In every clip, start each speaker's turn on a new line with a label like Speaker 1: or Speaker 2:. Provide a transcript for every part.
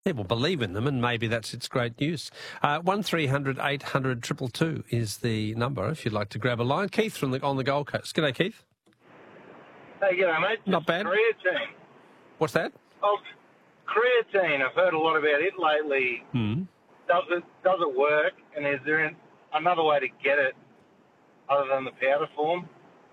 Speaker 1: People believe in them, and maybe that's its great news. 1300 800 222 is the number if you'd like to grab a line. Keith on the Gold Coast. G'day, Keith.
Speaker 2: Hey, g'day, mate.
Speaker 1: Not bad.
Speaker 2: Creatine.
Speaker 1: What's that?
Speaker 2: Oh, creatine. I've heard a lot about it lately. Does it work? And is there another way to get it other than the powder form?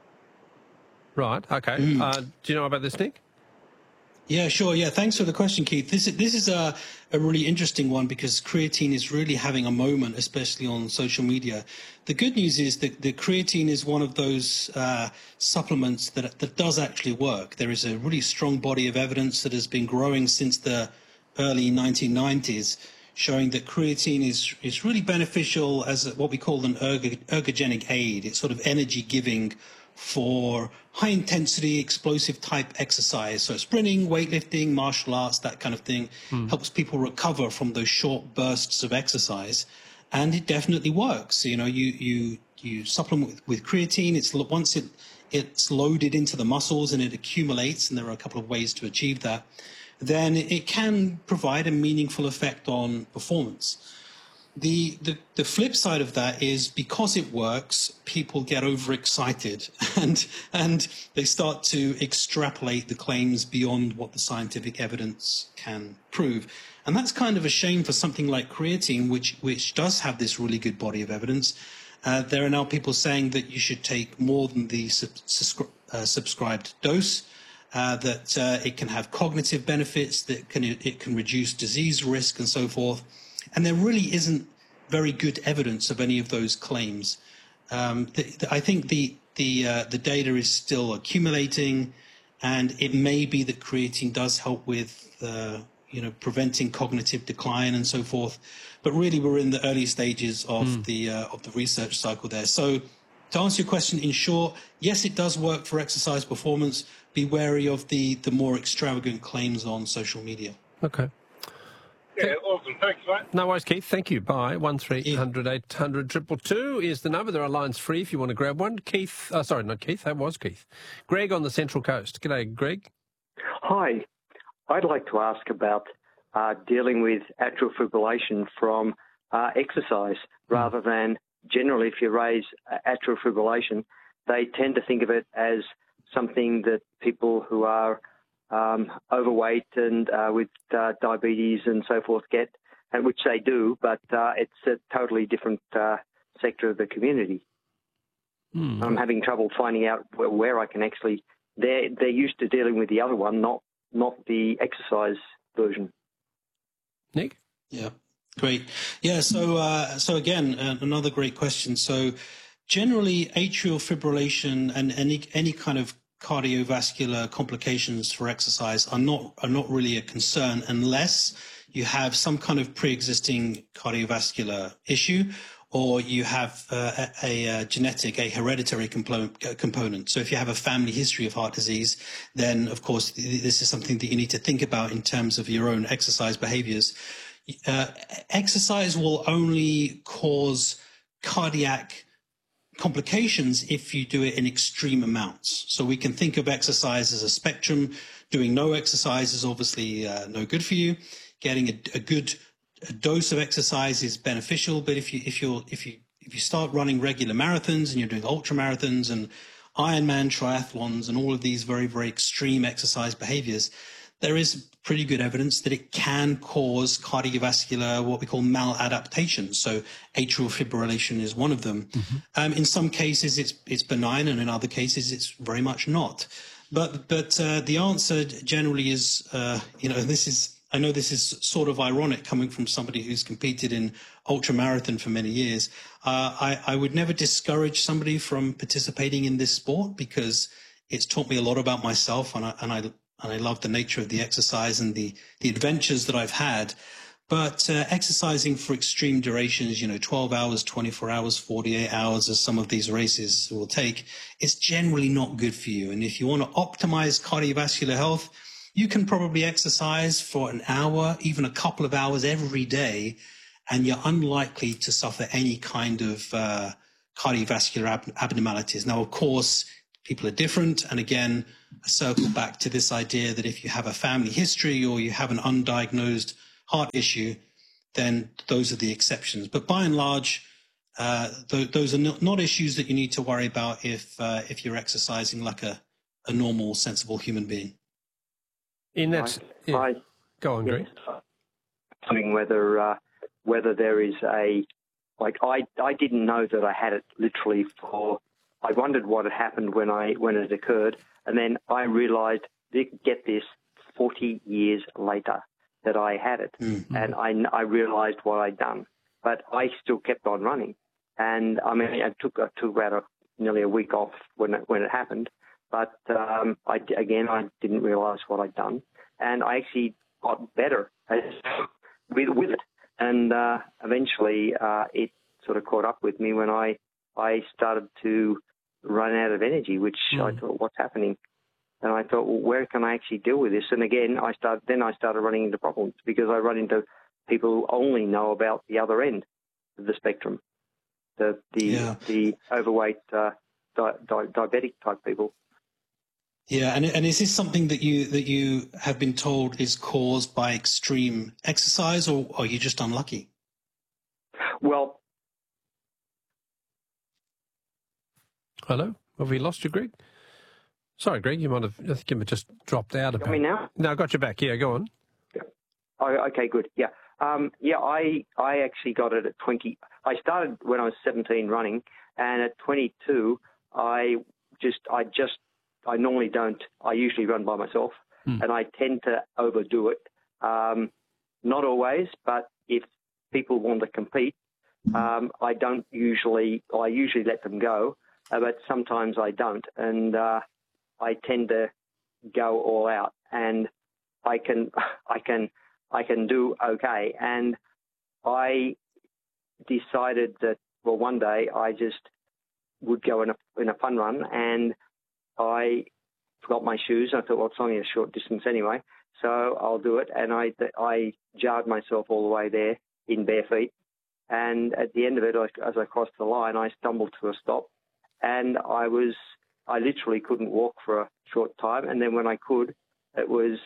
Speaker 1: Right. Okay. Do you know about this, Nick?
Speaker 3: Yeah, sure. Yeah, thanks for the question, Keith. This is a really interesting one because creatine is really having a moment, especially on social media. The good news is that the creatine is one of those supplements that does actually work. There is a really strong body of evidence that has been growing since the early 1990s, showing that creatine is really beneficial as what we call an ergogenic aid. It's sort of energy giving for high-intensity, explosive-type exercise. So sprinting, weightlifting, martial arts, that kind of thing, helps people recover from those short bursts of exercise. And it definitely works. You know, you supplement with creatine. Once it's loaded into the muscles and it accumulates, and there are a couple of ways to achieve that, then it can provide a meaningful effect on performance. The flip side of that is because it works, people get overexcited and they start to extrapolate the claims beyond what the scientific evidence can prove. And that's kind of a shame for something like creatine, which does have this really good body of evidence. There are now people saying that you should take more than the subscribed dose, that it can have cognitive benefits, that it can reduce disease risk and so forth. And there really isn't very good evidence of any of those claims. I think the data is still accumulating, and it may be that creatine does help with preventing cognitive decline and so forth. But really, we're in the early stages of the research cycle there. So, to answer your question, in short, yes, it does work for exercise performance. Be wary of the more extravagant claims on social media.
Speaker 1: Okay.
Speaker 2: Yeah, awesome. Thanks, mate.
Speaker 1: No worries, Keith. Thank you. Bye. 1300 800 222 is the number. There are lines free if you want to grab one. Keith, sorry, not Keith. That was Keith. Greg on the Central Coast. G'day, Greg.
Speaker 4: Hi. I'd like to ask about dealing with atrial fibrillation from exercise rather than generally if you raise atrial fibrillation, they tend to think of it as something that people who are overweight and with diabetes and so forth get, and which they do, but it's a totally different sector of the community. I'm having trouble finding out where I can actually. They're used to dealing with the other one, not the exercise version.
Speaker 1: Nick?
Speaker 3: Yeah, great. Yeah, so again, another great question. So generally, atrial fibrillation and any kind of cardiovascular complications for exercise are not really a concern unless you have some kind of pre-existing cardiovascular issue or you have a hereditary component. So if you have a family history of heart disease, then of course this is something that you need to think about in terms of your own exercise behaviors. Exercise will only cause cardiac complications if you do it in extreme amounts. So we can think of exercise as a spectrum. Doing no exercise is obviously no good for you. Getting a good dose of exercise is beneficial, but if you start running regular marathons and you're doing ultra marathons and Ironman triathlons and all of these very, very extreme exercise behaviors, there is pretty good evidence that it can cause cardiovascular, what we call maladaptation. So atrial fibrillation is one of them. In some cases, it's benign, and in other cases, it's very much not. But the answer generally is, I know this is sort of ironic coming from somebody who's competed in ultramarathon for many years. I would never discourage somebody from participating in this sport because it's taught me a lot about myself, and I love the nature of the exercise and the adventures that I've had. But exercising for extreme durations, 12 hours, 24 hours, 48 hours, as some of these races will take, is generally not good for you. And if you want to optimize cardiovascular health, you can probably exercise for an hour, even a couple of hours every day, and you're unlikely to suffer any kind of cardiovascular abnormalities. Now, of course, people are different. And again, I circle back to this idea that if you have a family history or you have an undiagnosed heart issue, then those are the exceptions. But by and large, those are not issues that you need to worry about if you're exercising like a normal, sensible human being.
Speaker 1: In that, yeah. Go on, Greg.
Speaker 4: Whether there is a, like, I didn't know that I had it literally I wondered what had happened when it occurred, and then I realised, get this, 40 years later that I had it, and I realised what I'd done, but I still kept on running, and I mean I took about nearly a week off when it happened, but I didn't realise what I'd done, and I actually got better with it, and eventually it sort of caught up with me when I started to run out of energy, which I thought, what's happening? And I thought, well, where can I actually deal with this? And again, I started running into problems because I run into people who only know about the other end of the spectrum, the overweight, diabetic type people.
Speaker 3: Yeah, and is this something that you have been told is caused by extreme exercise, or are you just unlucky?
Speaker 4: Well.
Speaker 1: Hello? Have we lost you, Greg? Sorry, Greg, I think you might have just dropped out of it.
Speaker 4: Got me now?
Speaker 1: No, I got you back. Yeah, go on.
Speaker 4: Yeah. Oh, okay, good. Yeah. I actually got it at 20. I started when I was 17 running, and at 22, I normally don't. I usually run by myself, and I tend to overdo it. Not always, but if people want to compete, I don't usually. I usually let them go. But sometimes I don't, and I tend to go all out, and I can do okay. And I decided that, well, one day I just would go in a fun run, and I forgot my shoes. I thought, well, it's only a short distance anyway, so I'll do it. And I jarred myself all the way there in bare feet, and at the end of it, as I crossed the line, I stumbled to a stop. And I literally couldn't walk for a short time, and then when I could, I was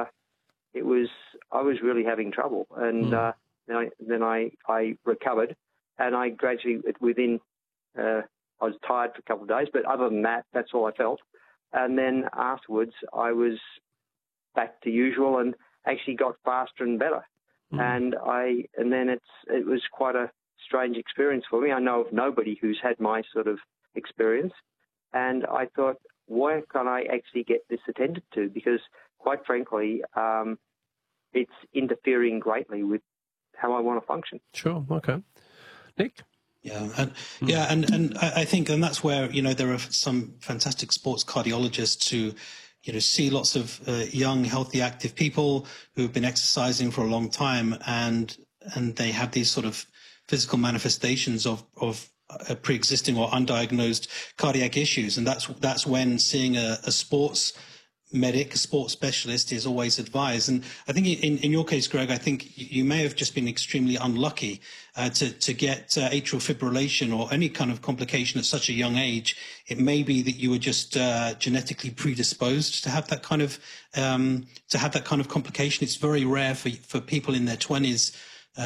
Speaker 4: really having trouble, and then I recovered, and I gradually I was tired for a couple of days, but other than that, that's all I felt, and then afterwards I was back to usual and actually got faster and better, and then it was quite a strange experience for me. I know of nobody who's had my sort of experience, and I thought, why can't I actually get this attended to? Because quite frankly, it's interfering greatly with how I want to function.
Speaker 1: Sure. Okay. Nick?
Speaker 3: Yeah, and I think, and that's where, there are some fantastic sports cardiologists who, see lots of young, healthy, active people who have been exercising for a long time, and they have these sort of physical manifestations of pre-existing or undiagnosed cardiac issues, and that's when seeing a sports medic, a sports specialist, is always advised. And I think in your case, Greg, I think you may have just been extremely unlucky to get atrial fibrillation or any kind of complication at such a young age. It may be that you were just genetically predisposed to have that kind of complication. It's very rare for people in their 20s.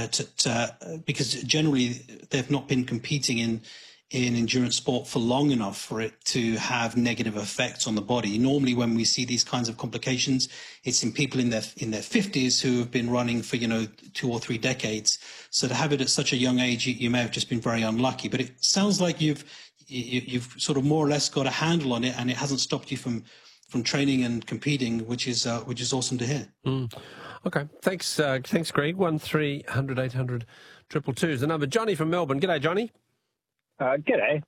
Speaker 3: Because generally they've not been competing in endurance sport for long enough for it to have negative effects on the body. Normally, when we see these kinds of complications, it's in people in their 50s who have been running for 2 or 3 decades. So to have it at such a young age, you may have just been very unlucky. But it sounds like you've sort of more or less got a handle on it, and it hasn't stopped you from training and competing, which is awesome to hear.
Speaker 1: Okay, thanks, Greg. 1300 800 222 is the number. Johnny from Melbourne. G'day, Johnny.
Speaker 5: G'day.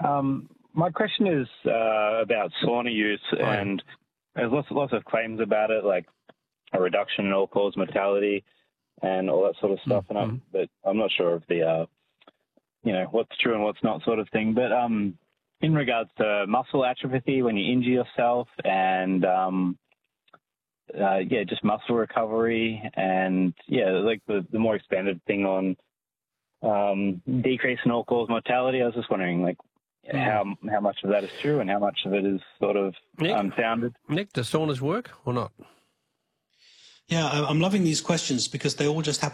Speaker 5: My question is about sauna use, and there's lots of claims about it, like a reduction in all-cause mortality and all that sort of stuff. But I'm not sure of the what's true and what's not sort of thing. But in regards to muscle atrophy when you injure yourself, and just muscle recovery, and like the more expanded thing on decrease in all-cause mortality. I was just wondering, like, how much of that is true and how much of it is sort of unfounded.
Speaker 1: Nick, does saunas work or not?
Speaker 3: Yeah, I'm loving these questions because they all just happen